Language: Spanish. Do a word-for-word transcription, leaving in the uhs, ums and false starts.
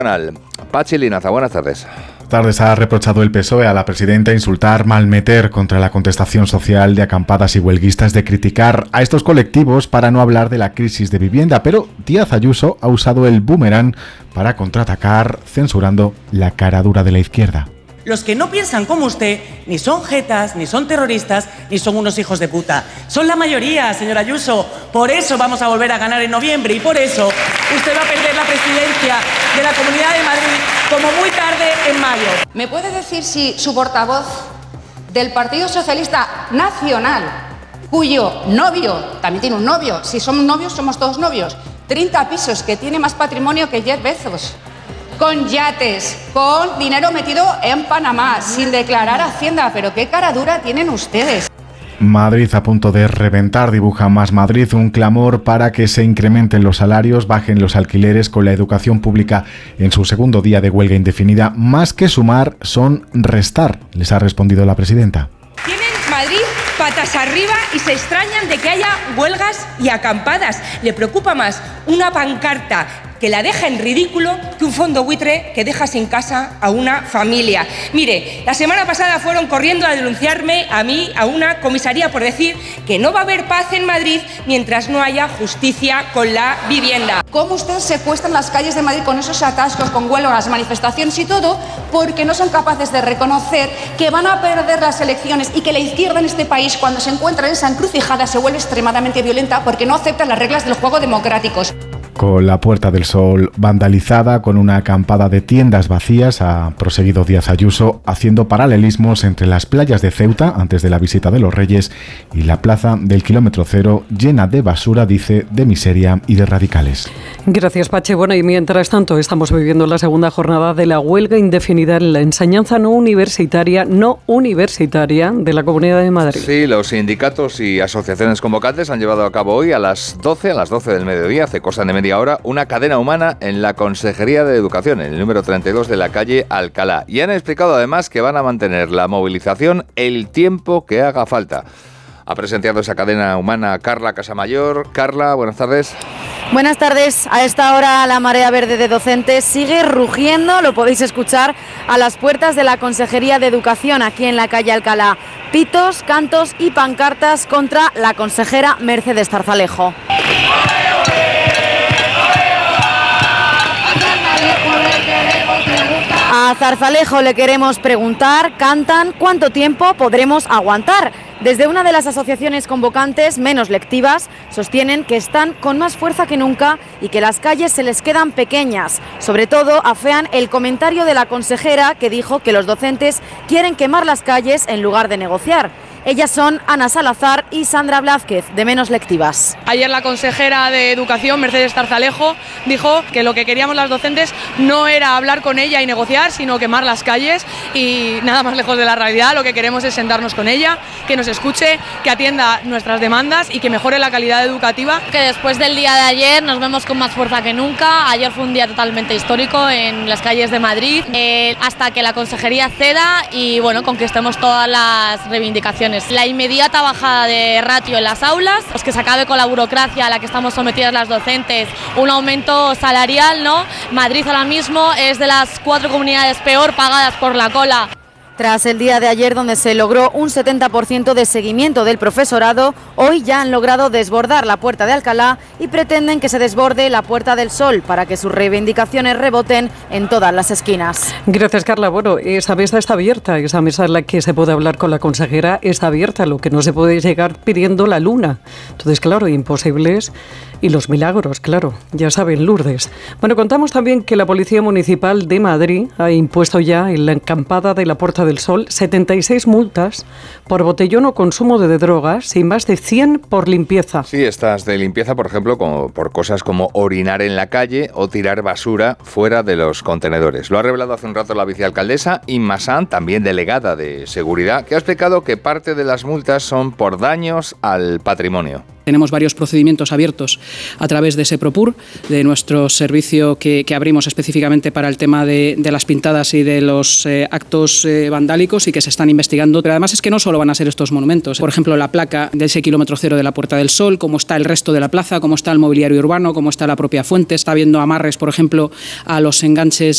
Pachi Linaza, buenas tardes. Tardes ha reprochado el P S O E a la presidenta insultar, malmeter contra la contestación social de acampadas y huelguistas, de criticar a estos colectivos para no hablar de la crisis de vivienda, pero Díaz Ayuso ha usado el boomerang para contraatacar, censurando la cara dura de la izquierda. Los que no piensan como usted ni son jetas, ni son terroristas, ni son unos hijos de puta. Son la mayoría, señor Ayuso. Por eso vamos a volver a ganar en noviembre y por eso usted va a perder la presidencia de la Comunidad de Madrid como muy tarde en mayo. ¿Me puede decir si su portavoz del Partido Socialista Nacional, cuyo novio, también tiene un novio, si somos novios somos todos novios, treinta pisos, que tiene más patrimonio que Jeff Bezos, con yates, con dinero metido en Panamá, sin declarar Hacienda? Pero qué cara dura tienen ustedes. Madrid a punto de reventar, dibuja Más Madrid, un clamor para que se incrementen los salarios, bajen los alquileres, con la educación pública en su segundo día de huelga indefinida. Más que sumar, son restar, les ha respondido la presidenta. Tienen Madrid patas arriba y se extrañan de que haya huelgas y acampadas. Le preocupa más una pancarta que la deja en ridículo que un fondo buitre que deja sin casa a una familia. Mire, la semana pasada fueron corriendo a denunciarme a mí a una comisaría por decir que no va a haber paz en Madrid mientras no haya justicia con la vivienda. ¿Cómo ustedes secuestran las calles de Madrid con esos atascos, con huelgas, manifestaciones y todo? Porque no son capaces de reconocer que van a perder las elecciones y que la izquierda en este país, cuando se encuentra en esa encrucijada, se vuelve extremadamente violenta porque no acepta las reglas del juego democráticos. Con la Puerta del Sol vandalizada, con una acampada de tiendas vacías, ha proseguido Díaz Ayuso haciendo paralelismos entre las playas de Ceuta, antes de la visita de los Reyes, y la plaza del kilómetro cero, llena de basura, dice, de miseria y de radicales. Gracias, Pache. Bueno, y mientras tanto estamos viviendo la segunda jornada de la huelga indefinida en la enseñanza no universitaria, no universitaria de la Comunidad de Madrid. Sí, los sindicatos y asociaciones convocantes han llevado a cabo hoy a las doce, a las doce del mediodía, hace cosa de media hora, una cadena humana en la Consejería de Educación, en el número treinta y dos de la calle Alcalá. Y han explicado además que van a mantener la movilización el tiempo que haga falta. Ha presenciado esa cadena humana Carla Casamayor. Carla, buenas tardes. Buenas tardes. A esta hora la marea verde de docentes sigue rugiendo, lo podéis escuchar a las puertas de la Consejería de Educación aquí en la calle Alcalá. Pitos, cantos y pancartas contra la consejera Mercedes Zarzalejo. A Zarzalejo le queremos preguntar, cantan, ¿cuánto tiempo podremos aguantar? Desde una de las asociaciones convocantes menos lectivas sostienen que están con más fuerza que nunca y que las calles se les quedan pequeñas. Sobre todo afean el comentario de la consejera, que dijo que los docentes quieren quemar las calles en lugar de negociar. Ellas son Ana Salazar y Sandra Blázquez, de menos lectivas. Ayer la consejera de Educación, Mercedes Zarzalejo, dijo que lo que queríamos las docentes no era hablar con ella y negociar, sino quemar las calles, y nada más lejos de la realidad. Lo que queremos es sentarnos con ella, que nos escuche, que atienda nuestras demandas y que mejore la calidad educativa. Que después del día de ayer nos vemos con más fuerza que nunca. Ayer fue un día totalmente histórico en las calles de Madrid, eh, hasta que la consejería ceda y bueno, conquistemos todas las reivindicaciones. La inmediata bajada de ratio en las aulas, pues que se acabe con la burocracia a la que estamos sometidas las docentes, un aumento salarial, ¿no? Madrid ahora mismo es de las cuatro comunidades peor pagadas por la cola. Tras el día de ayer, donde se logró un setenta por ciento de seguimiento del profesorado, hoy ya han logrado desbordar la Puerta de Alcalá y pretenden que se desborde la Puerta del Sol para que sus reivindicaciones reboten en todas las esquinas. Gracias, Carla. Bueno, esa mesa está abierta, esa mesa en la que se puede hablar con la consejera está abierta, lo que no se puede llegar pidiendo la luna. Entonces, claro, imposibles. Y los milagros, claro, ya saben, Lourdes. Bueno, contamos también que la Policía Municipal de Madrid ha impuesto ya en la acampada de la Puerta del Sol setenta y seis multas por botellón o consumo de drogas y más de cien por limpieza. Sí, estas de limpieza, por ejemplo, como por cosas como orinar en la calle o tirar basura fuera de los contenedores. Lo ha revelado hace un rato la vicealcaldesa Inma San, también delegada de Seguridad, que ha explicado que parte de las multas son por daños al patrimonio. Tenemos varios procedimientos abiertos a través de SEPROPUR, de nuestro servicio que, que abrimos específicamente para el tema de, de las pintadas y de los eh, actos eh, vandálicos y que se están investigando. Pero además es que no solo van a ser estos monumentos. Por ejemplo, la placa de ese kilómetro cero de la Puerta del Sol, cómo está el resto de la plaza, cómo está el mobiliario urbano, cómo está la propia fuente. Está habiendo amarres, por ejemplo, a los enganches